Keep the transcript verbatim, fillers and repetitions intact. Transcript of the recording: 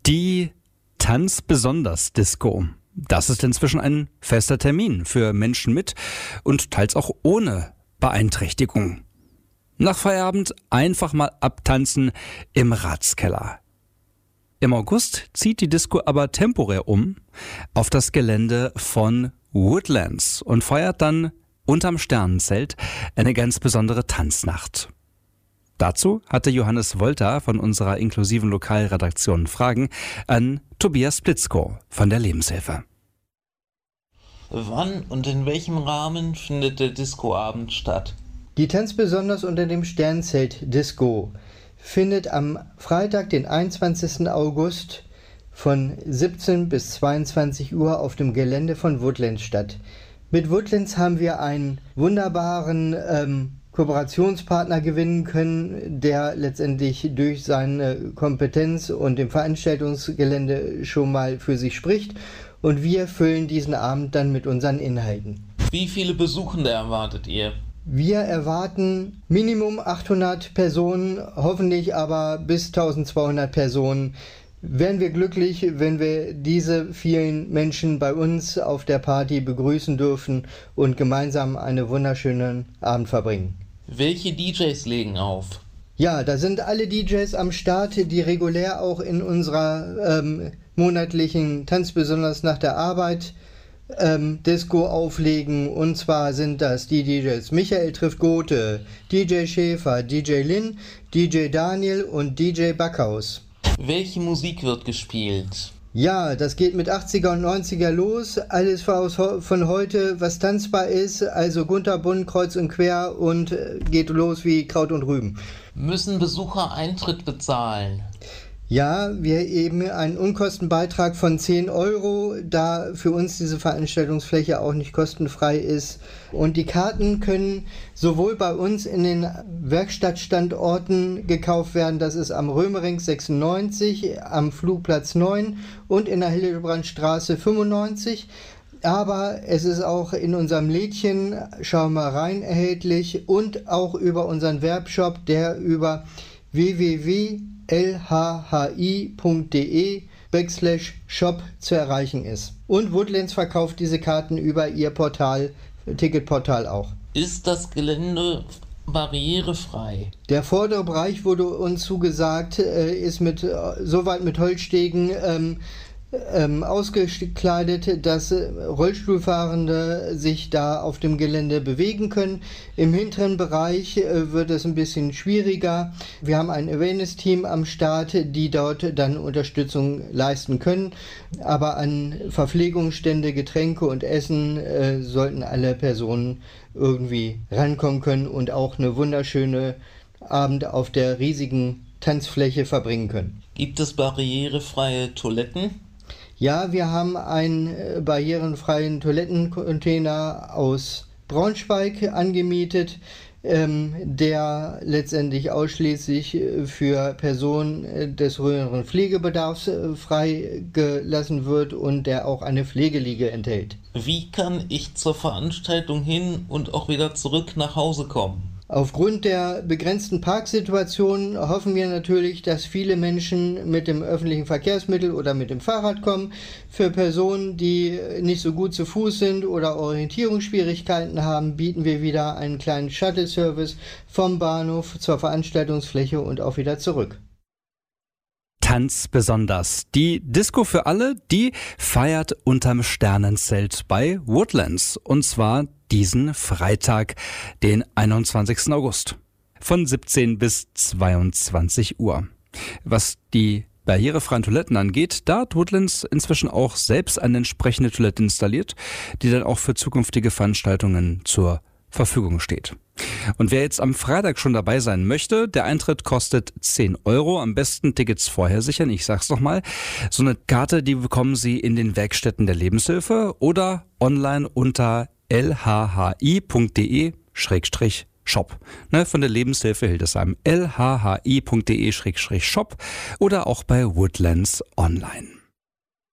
Die Tanzbesonders-Disco. Das ist inzwischen ein fester Termin für Menschen mit und teils auch ohne Beeinträchtigung. Nach Feierabend einfach mal abtanzen im Ratskeller. Im August zieht die Disco aber temporär um auf das Gelände von Woodlands und feiert dann unterm Sternenzelt eine ganz besondere Tanznacht. Dazu hatte Johannes Wolter von unserer inklusiven Lokalredaktion Fragen an Tobias Blitzko von der Lebenshilfe. Wann und in welchem Rahmen findet der Discoabend statt? Die Tanzbesonders unter dem Sternzelt Disco findet am Freitag, den einundzwanzigsten August von siebzehn bis zweiundzwanzig Uhr auf dem Gelände von Woodlands statt. Mit Woodlands haben wir einen wunderbaren ähm, Kooperationspartner gewinnen können, der letztendlich durch seine Kompetenz und dem Veranstaltungsgelände schon mal für sich spricht. Und wir füllen diesen Abend dann mit unseren Inhalten. Wie viele Besuchende erwartet ihr? Wir erwarten Minimum achthundert Personen, hoffentlich aber bis eintausendzweihundert Personen. Wären wir glücklich, wenn wir diese vielen Menschen bei uns auf der Party begrüßen dürfen und gemeinsam einen wunderschönen Abend verbringen. Welche D Js legen auf? Ja, da sind alle D Js am Start, die regulär auch in unserer ähm, monatlichen Tanzbesonders nach der Arbeit ähm, Disco auflegen. Und zwar sind das die D Js Michael trifft Gothe, D J Schäfer, D J Lin, D J Daniel und D J Backhaus. Welche Musik wird gespielt? Ja, das geht mit achtziger und neunziger los. Alles von heute, was tanzbar ist. Also kunterbunt, kreuz und quer und geht los wie Kraut und Rüben. Müssen Besucher Eintritt bezahlen? Ja, wir eben einen Unkostenbeitrag von zehn Euro, da für uns diese Veranstaltungsfläche auch nicht kostenfrei ist. Und die Karten können sowohl bei uns in den Werkstattstandorten gekauft werden, das ist am Römering sechsundneunzig, am Flugplatz neun und in der Hildebrandstraße fünfundneunzig. Aber es ist auch in unserem Lädchen, schau mal rein, erhältlich und auch über unseren Webshop, der über w w w punkt l h h i punkt d e backslash shop zu erreichen ist. Und Woodlands verkauft diese Karten über ihr Portal, Ticketportal auch. Ist das Gelände barrierefrei? Der vordere Bereich wurde uns zugesagt, ist mit soweit mit Holzstegen ähm, ähm, ausgekleidet, dass Rollstuhlfahrende sich da auf dem Gelände bewegen können. Im hinteren Bereich äh, wird es ein bisschen schwieriger. Wir haben ein Awareness-Team am Start, die dort dann Unterstützung leisten können. Aber an Verpflegungsstände, Getränke und Essen äh, sollten alle Personen irgendwie rankommen können und auch eine wunderschöne Abend auf der riesigen Tanzfläche verbringen können. Gibt es barrierefreie Toiletten? Ja, wir haben einen barrierenfreien Toilettencontainer aus Braunschweig angemietet, ähm, der letztendlich ausschließlich für Personen des höheren Pflegebedarfs äh, freigelassen wird und der auch eine Pflegeliege enthält. Wie kann ich zur Veranstaltung hin und auch wieder zurück nach Hause kommen? Aufgrund der begrenzten Parksituation hoffen wir natürlich, dass viele Menschen mit dem öffentlichen Verkehrsmittel oder mit dem Fahrrad kommen. Für Personen, die nicht so gut zu Fuß sind oder Orientierungsschwierigkeiten haben, bieten wir wieder einen kleinen Shuttle-Service vom Bahnhof zur Veranstaltungsfläche und auch wieder zurück. Tanzbesonders. Die Disco für alle, die feiert unterm Sternenzelt bei Woodlands. Und zwar diesen Freitag, den einundzwanzigsten August. Von siebzehn bis zweiundzwanzig Uhr. Was die barrierefreien Toiletten angeht, da hat Woodlands inzwischen auch selbst eine entsprechende Toilette installiert, die dann auch für zukünftige Veranstaltungen zur Verfügung steht. Und wer jetzt am Freitag schon dabei sein möchte, der Eintritt kostet zehn Euro. Am besten Tickets vorher sichern, ich sag's nochmal. So eine Karte, die bekommen Sie in den Werkstätten der Lebenshilfe oder online unter l h h i punkt d e schrägstrich shop. Ne, von der Lebenshilfe Hildesheim. l h h i punkt d e schrägstrich shop oder auch bei Woodlands online.